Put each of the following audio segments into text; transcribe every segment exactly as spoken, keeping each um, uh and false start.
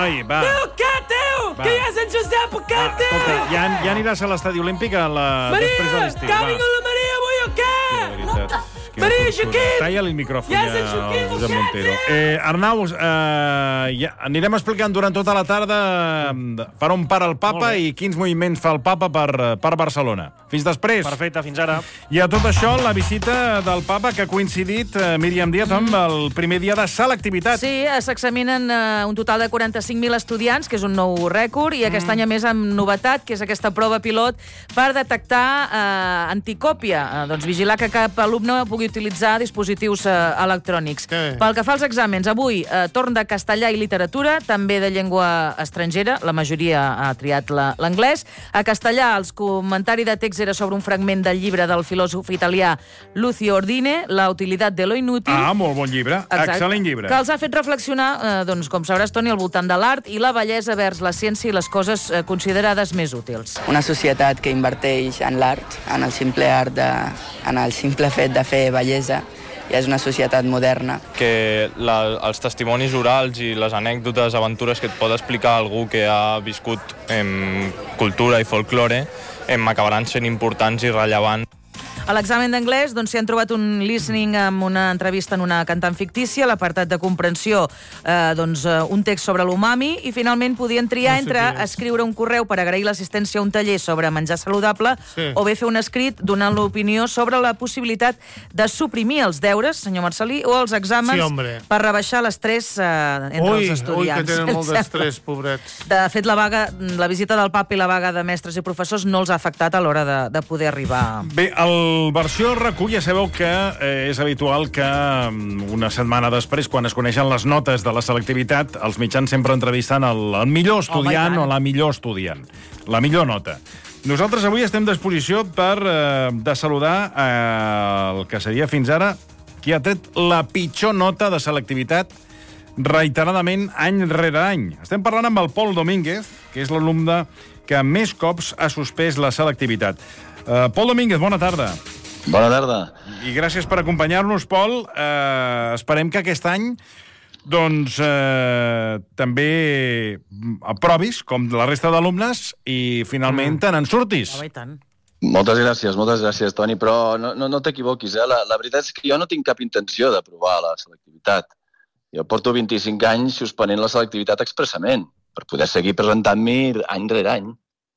noi, va. Teu, què, teu? Va. Que hi ha Sant Josep, què, Va, teu? escolta, ja, ja aniràs a l'estadi olímpic a la... després de Maria, l'estiu. que ha va. vingut la Maria avui o què? De veritat. Quina Maria, tortura. Joaquim! Talla-li el micròfon Ja ja, és en Joaquim, al Josep què, Montero. tio? Eh, Arnau, eh, ja, anirem explicant durant tota la tarda eh, per on para el papa i quins moviments fa el papa per, per Barcelona. Fins després. Perfecte, fins ara. I a tot això, la visita del papa que ha coincidit, eh, Míriam Díaz, amb el primer dia de selectivitat. Sí, s'examinen eh, un total de quaranta-cinc mil estudiants, que és un nou rècord, i aquest any, a més, amb novetat, que és aquesta prova pilot per detectar eh, anticòpia, eh, doncs vigilar que cap alumne pugui utilitzar dispositius eh, electrònics. Sí. Pel que fa als exàmens, avui eh, torn de castellà i literatura, també de llengua estrangera, la majoria ha triat la- l'anglès. A castellà, el comentari de text era sobre un fragment del llibre del filòsof italià Lucio Ordine, La utilitat de lo inútil. Ah, molt bon llibre. Exacte. Excel·lent llibre. Que els ha fet reflexionar, eh, doncs, com sabràs, Toni, al voltant de l'art i la bellesa vers la ciència i les coses eh, considerades més útils. Una societat que inverteix en l'art, en el simple art, de, en el simple fet de fer bellesa, ja és una societat moderna. Que la, els testimonis orals i les anècdotes, aventures que et pot explicar algú que ha viscut en cultura i folklore em acabaran sent importants i rellevants. A l'examen d'anglès doncs, s'hi han trobat un listening amb una entrevista en una cantant fictícia, l'apartat de comprensió, eh, doncs, eh, un text sobre l'umami, i finalment podien triar No sé entre què és. escriure un correu per agrair l'assistència a un taller sobre menjar saludable Sí. o bé fer un escrit donant l'opinió sobre la possibilitat de suprimir els deures, senyor Marcelí, o els exàmens Sí, hombre. per rebaixar l'estrès eh, entre Ui, els estudiants. ui, que tenen molt Em sembla. d'estrès, pobrets. De fet, la, vaga, la visita del papa i la vaga de mestres i professors no els ha afectat a l'hora de, de poder arribar. Bé, el versió recull, ja sabeu que eh, és habitual que mm, una setmana després, quan es coneixen les notes de la selectivitat, els mitjans sempre entrevistant el, el millor estudiant Home, i tant. o la millor estudiant. La millor nota. Nosaltres avui estem a disposició per eh, de saludar eh, el que seria fins ara qui ha tret la pitjor nota de selectivitat reiteradament any rere any. Estem parlant amb el Pol Domínguez, que és l'alumne que més cops ha suspès la selectivitat. Uh, Pol Domínguez, bona tarda. Bona tarda. I gràcies per acompanyar-nos, Pol. Uh, esperem que aquest any doncs, uh, també aprovis, com la resta d'alumnes, i finalment te n'en surtis. Home, i tant. Moltes gràcies, moltes gràcies, Toni, però no, no, no t'equivoquis, eh? La, la veritat és que jo no tinc cap intenció d'aprovar la selectivitat. Jo porto vint-i-cinc anys suspenent la selectivitat expressament, per poder seguir presentant-m'hi any rere any.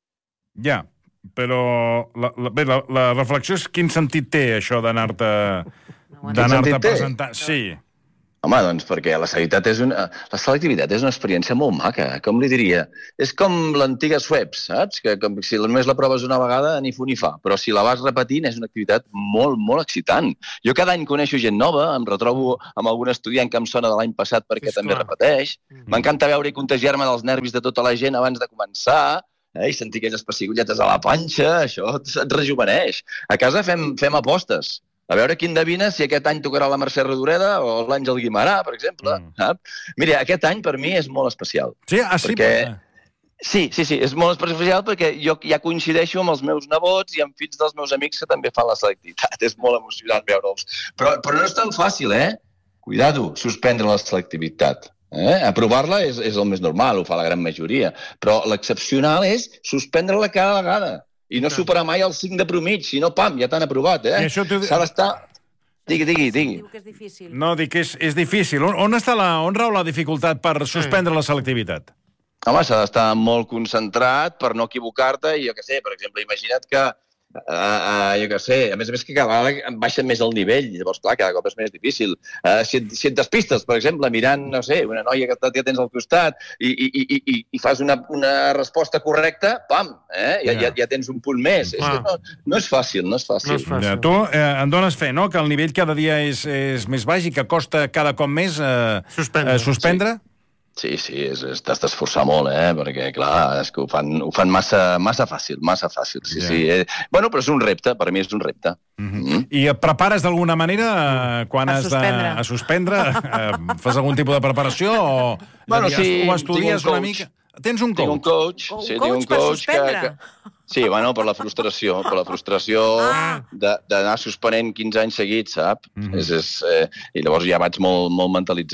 Ja, però la, la, bé, la, la reflexió és quin sentit té això d'anar-te d'anar-te sentit té? presentant. Sí. Home, doncs perquè la selectivitat és una, la selectivitat és una experiència molt maca, com li diria. És com l'antiga Sweps, saps? Que com, si només la proves una vegada ni fu ni fa, però si la vas repetint és una activitat molt, molt excitant. Jo cada any coneixo gent nova, em retrobo amb algun estudiant que em sona de l'any passat perquè Sí, també clar. repeteix. M'encanta veure i contagiar-me dels nervis de tota la gent abans de començar, eh? I sentir aquelles pessigolletes a la panxa, això et rejuveneix. A casa fem, fem apostes. A veure qui endevina si aquest any tocarà la Mercè Rodoreda o l'Àngel Guimarà, per exemple. Mm. Sap? Mira, aquest any per mi és molt especial. Sí, ah, sí, Perquè- Sí, sí, sí, és molt especial perquè jo ja coincideixo amb els meus nebots i amb fills dels meus amics que també fan la selectivitat. És molt emocionant veure'ls. Però, però no és tan fàcil, eh? Cuidado, suspendre la selectivitat. Eh? Aprovar-la és, és el més normal, ho fa la gran majoria. Però l'excepcional és suspendre-la cada vegada. I no superar mai el cinc de promig, si no, pam, ja t'han aprovat, eh? I això t'ho- S'ha d'estar... Digui, digui, digui. Diu que és difícil. No, dic que és, és difícil. On, on, està la, on rau la dificultat per suspendre la selectivitat? Home, s'ha d'estar molt concentrat per no equivocar-te i jo què sé, per exemple, imagina't que Uh, uh, jo què sé, a més a més que cada vegada baixa més el nivell, llavors clar, cada cop és més difícil. Uh, si, et, si et despistes, per exemple, mirant, no sé, una noia que ja tens al costat i, i, i, i, i fas una, una resposta correcta, pam, eh? ja, ja, ja tens un punt més. És que no, no és fàcil, no és fàcil. No és fàcil. Ja, tu eh, em dones fe, no?, que el nivell cada dia és, és més baix i que costa cada cop més eh, Suspendre. eh, suspendre? Sí, sí, és, és, t'has d'esforçar molt, eh? Perquè, clar, és que ho fan, ho fan massa, massa fàcil, massa fàcil, sí, Ja. sí. Eh? Bueno, però és un repte, per mi és un repte. Mm-hmm. Mm. I et prepares d'alguna manera eh, quan A has suspendre. de a suspendre? Eh, fas algun tipus de preparació o, Bueno, és a dir, sí, ho estudies tinc un una coach. mica? Tens un Tinc un coach? coach, Un sí, coach tinc un per coach que, suspendre? que... Sí, bueno, per la frustració, per la frustració Ah. de- d'anar suspenent quinze anys seguits, sap? Mhm. és, és, eh, I llavors ja vaig molt, molt mentalitzat.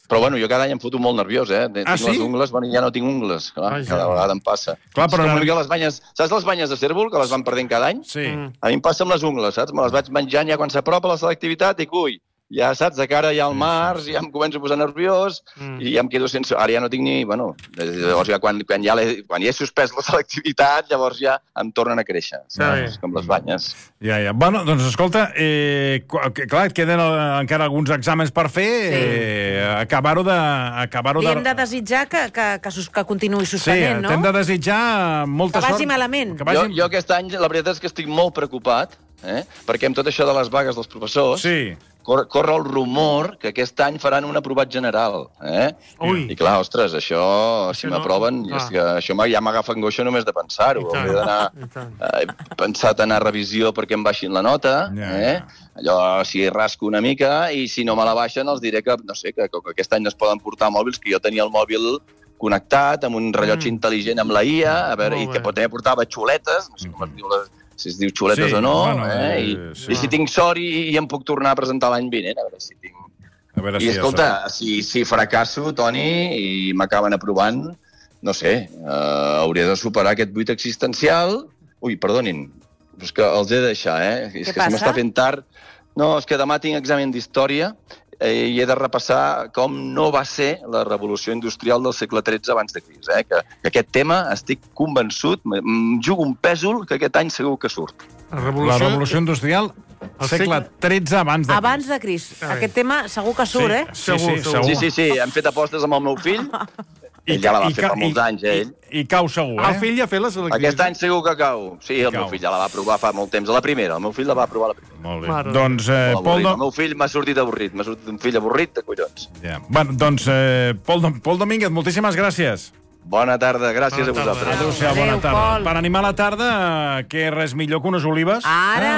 Però bueno, jo cada any em foto molt nerviós, eh? Tinc Ah, sí? les ungles, bueno, ja no tinc ungles. Clar, cada vegada em passa. Clar, però... És com una mica les banyes... Saps les banyes de cérvol, que les van perdent cada any? Sí. A mi em passa amb les ungles, saps? Me les vaig menjant ja quan s'apropa la selectivitat i cull. Ja, saps, de cara ja al març, ja em començo a posar nerviós mm. i ja em quedo sense... Ara ja no tinc ni... Bueno, llavors ja quan, quan, ja, quan ja he suspès la selectivitat, llavors ja em tornen a créixer, saps? Sí. Com les banyes. Ja, ja. Bueno, doncs escolta, eh, clar, et queden encara alguns exàmens per fer, sí. eh, acabar-ho de... Acabar Li hem de... de desitjar que, que, que, sus, que continuï suspenent, sí, no? Sí, t'hem de desitjar molta sort. Que vagi sort. malament. Que vagi... Jo, jo aquest any, la veritat és que estic molt preocupat, eh? Perquè amb tot això de les vagues dels professors... Sí. Corre, corre el rumor que aquest any faran un aprovat general. Eh? Ui. I clar, ostres, això, això si m'aproven, no... és que això ja m'agafa angoixa només de pensar-ho. Hauré d'anar... He pensat anar a revisió perquè em baixin la nota, yeah. eh? Allò, si rasco una mica, i si no me la baixen, els diré que, no sé, que, que aquest any no es poden portar mòbils, que jo tenia el mòbil connectat amb un rellotge mm. intel·ligent amb la I A, a veure, i que també portava xuletes, no sé com es diu les... si es diu xuletes sí, o no, bueno, eh? I, sí. I si tinc sort i, i em puc tornar a presentar l'any vinent, a veure si tinc... A veure I si escolta, si, si fracasso, Toni, i m'acaben aprovant, no sé, eh, hauré de superar aquest buit existencial... Ui, perdonin, és que els he de deixar, eh? És Què que passa? se m'està fent tard. No, és que demà tinc examen d'història eh, i he de repassar com no va ser la revolució industrial del segle tretze abans de Crist. Eh? Que, que aquest tema, estic convençut, em jugo un pèsol que aquest any segur que surt. La revolució, la revolució industrial, el segle tretze abans de Crist. Abans de Crist. Aquest tema segur que surt, sí, eh? Sí, segur, sí, segur. Sí, sí, sí, hem fet apostes amb el meu fill. Ell ja la va I, fer fa molts anys, eh, ell. I, I cau segur, eh? El fill ja ha fet la selectivitat. Aquest any segur que cau. Sí, el cau. Meu fill ja la va provar fa molt temps. A la primera, el meu fill la va provar a la primera. Molt bé. Mare. Doncs, eh, Pol... El meu fill m'ha sortit avorrit. M'ha sortit un fill avorrit de collons. Ja. Bueno, doncs, eh, Pol, Pol Domínguez, moltíssimes gràcies. Bona tarda, gràcies bona tarda. a vosaltres. Adéu-siau, bona tarda. Pol. Per animar la tarda, què res millor que unes olives? Ara!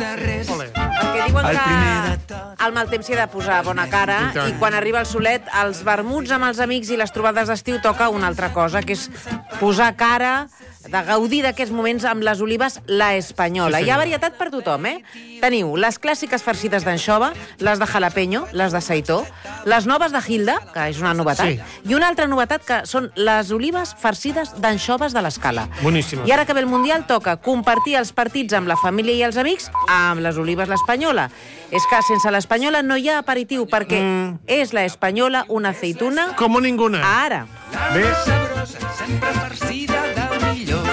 Perquè diuen que al mal temps s'hi ha de posar bona cara i quan arriba el solet, els vermuts amb els amics i les trobades d'estiu toca una altra cosa, que és posar cara, de gaudir d'aquests moments amb les olives La Espanyola. Sí, sí. Hi ha varietat per tothom, eh? Teniu les clàssiques farcides d'anxova, les de jalapeño, les de seitó, les noves de Hilda, que és una novetat, sí. I una altra novetat que són les olives farcides d'anxoves de l'Escala. Boníssima. I ara que ve el Mundial toca compartir els partits amb la família i els amics amb les olives L'Espanyola. És que sense l'Espanyola no hi ha aperitiu, perquè mm. és La Espanyola una aceituna... Com ninguna. Ara. Bé. Sempre farcida del millor.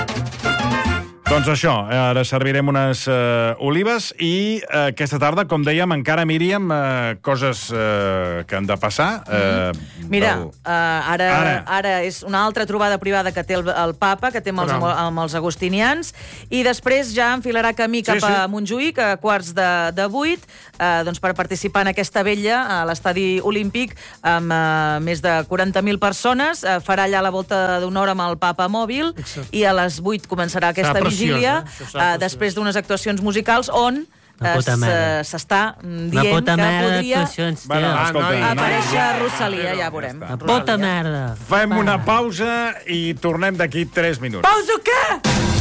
Doncs això, ara servirem unes uh, olives i uh, aquesta tarda, com dèiem, encara miríem uh, coses uh, que han de passar. Uh, Mira, del... uh, ara, ara. ara és una altra trobada privada que té el, el papa, que té amb els, amb, amb els agustinians, i després ja enfilarà camí cap sí, sí. a Montjuïc, a quarts de, de vuit, uh, doncs per participar en aquesta vetlla a l'estadi olímpic amb uh, més de quaranta mil persones. Uh, farà allà la volta d'una hora amb el papa mòbil. Exacte. I a les vuit començarà aquesta vigília. Uh, després d'unes actuacions musicals on s'està dient que podria bueno, escolta, aparèixer Rosalia, ja veurem. La puta merda. Fem una pausa i tornem d'aquí tres minuts. Pausa o què?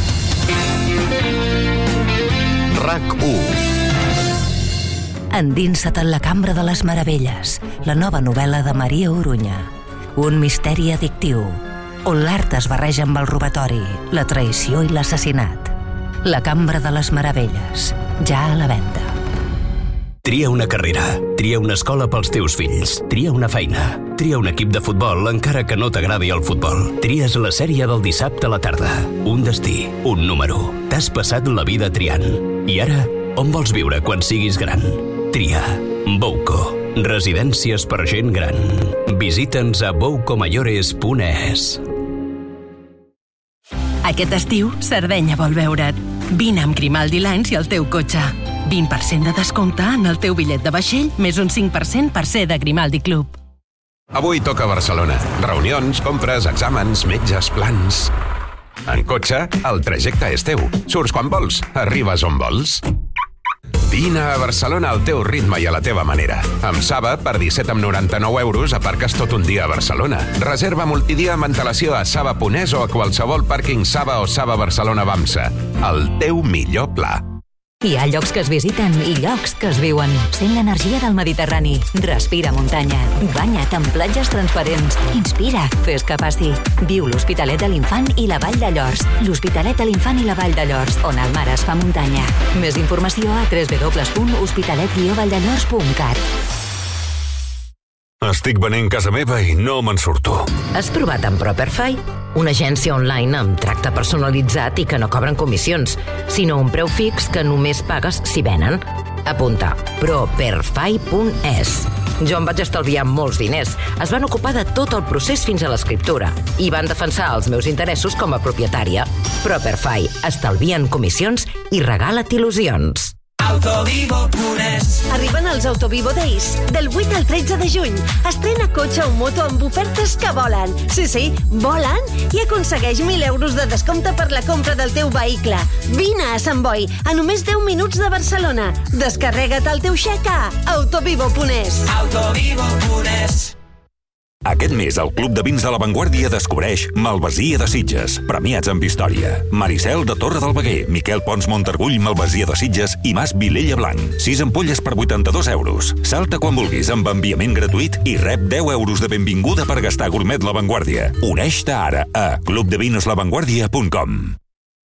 RAC u. Endinsa't en la cambra de les meravelles, la nova novel·la de Maria Orunya. Un misteri addictiu, on l'art es barreja amb el robatori, la traïció i l'assassinat. La cambra de les meravelles, ja a la venda. Tria una carrera, tria una escola pels teus fills, tria una feina, tria un equip de futbol encara que no t'agradi el futbol. Tries la sèrie del dissabte a la tarda. Un destí, un número. T'has passat la vida triant. I ara, on vols viure quan siguis gran? Tria. Bouco. Residències per gent gran. Visita'ns a bouco mayores punt es. Aquest estiu, Sardenya vol veure't. Vine amb Grimaldi Lines i el teu cotxe. vint per cent de descompte en el teu bitllet de vaixell, més un cinc per cent per ser de Grimaldi Club. Avui toca Barcelona. Reunions, compres, exàmens, metges, plans... En cotxe, el trajecte és teu. Surts quan vols, arribes on vols. Vine a Barcelona al teu ritme i a la teva manera. Amb Saba, per disset coma noranta-nou euros, aparques tot un dia a Barcelona. Reserva multidia amb antelació a saba punt es o a qualsevol pàrquing Saba o Saba Barcelona Bamsa. El teu millor pla. Hi ha llocs que es visiten i llocs que es viuen. Sent l'energia del Mediterrani. Respira muntanya. Banya't en platges transparents. Inspira. Fes que passi. Viu l'Hospitalet de l'Infant i la Vall de Llors. L'Hospitalet de l'Infant i la Vall de Llors, on el mar es fa muntanya. Més informació a w w w punt hospitalet guió valldellors punt cat. Estic venent casa meva i no me'n surto. Has provat amb Properfy? Una agència online amb tracte personalitzat i que no cobren comissions, sinó un preu fix que només pagues si venen. Apunta, properfy punt es. Jo em vaig estalviar molts diners. Es van ocupar de tot el procés fins a l'escriptura i van defensar els meus interessos com a propietària. Properfy, estalvien comissions i regala't il·lusions. Autovivo Punes. Arriben els Autovivo Days, del vuit al tretze de juny. Estrena cotxe o moto amb ofertes que volen. Sí, sí, volen i aconsegueix mil euros de descompte per la compra del teu vehicle. Vine a Sant Boi, a només deu minuts de Barcelona. Descarrega't el teu xec a autovivo punt es. Autovivo Punes. Aquest mes, el Club de Vins de La Vanguardia descobreix Malvasia de Sitges, premiats amb història. Maricel de Torre del Veguer, Miquel Pons Montargull, Malvasia de Sitges i Mas Vilella Blanc. sis ampolles per vuitanta-dos euros. Salta quan vulguis amb enviament gratuït i rep deu euros de benvinguda per gastar gourmet La Vanguardia. Uneix-te ara a club de vinos la vanguardia punt com.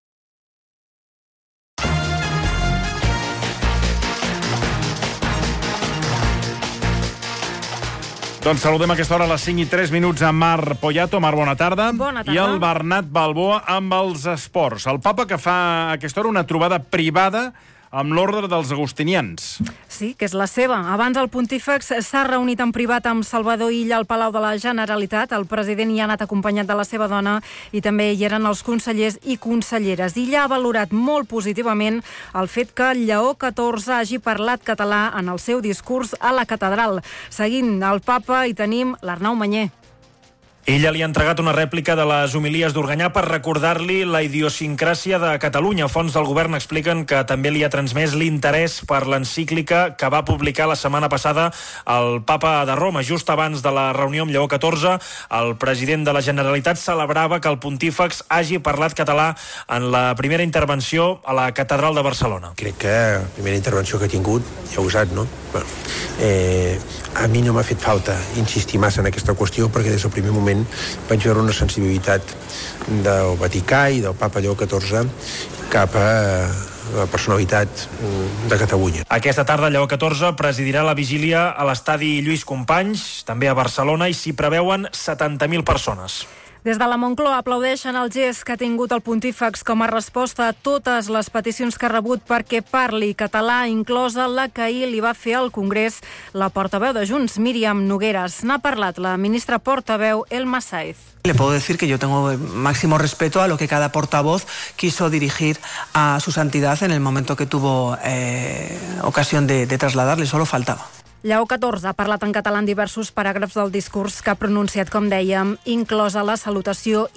Doncs saludem a aquesta hora a les cinc i tres minuts a Mar Poyato. Mar, bona tarda. Bona tarda. I el Bernat Balboa amb els esports. El papa que fa a aquesta hora una trobada privada amb l'ordre dels agustinians. Sí, que és la seva. Abans el pontífex s'ha reunit en privat amb Salvador Illa al Palau de la Generalitat. El president hi ha anat acompanyat de la seva dona i també hi eren els consellers i conselleres. Illa ha valorat molt positivament el fet que Lleó catorze hagi parlat català en el seu discurs a la catedral. Seguint el papa hi tenim l'Arnau Manyer. Ella li ha entregat una rèplica de les homilies d'Organyà per recordar-li la idiosincràsia de Catalunya. Fons del govern expliquen que també li ha transmès l'interès per l'encíclica que va publicar la setmana passada el papa de Roma. Just abans de la reunió amb Lleó catorze, el president de la Generalitat celebrava que el pontífex hagi parlat català en la primera intervenció a la catedral de Barcelona. Crec que la primera intervenció que he tingut, ja ho sap, no? Bueno, eh, a mi no m'ha fet falta insistir massa en aquesta qüestió perquè des del primer moment vaig veure una sensibilitat del Vaticà i del papa Lleó catorze cap a la personalitat de Catalunya. Aquesta tarda Lleó catorze presidirà la vigília a l'estadi Lluís Companys, també a Barcelona, i s'hi preveuen setanta mil persones. Des de la Moncloa aplaudeixen el gest que ha tingut el pontífex com a resposta a totes les peticions que ha rebut perquè parli català, inclosa la que ahir li va fer al Congrés la portaveu de Junts, Míriam Nogueras. N'ha parlat la ministra portaveu, Elma Sáez. Le puedo decir que yo tengo máximo respeto a lo que cada portavoz quiso dirigir a su santidad en el momento que tuvo eh, ocasión de, de trasladarle, solo faltaba. Lleó catorze ha parlat en català en diversos paràgrafs del discurs que ha pronunciat, com dèiem, inclosa la salutació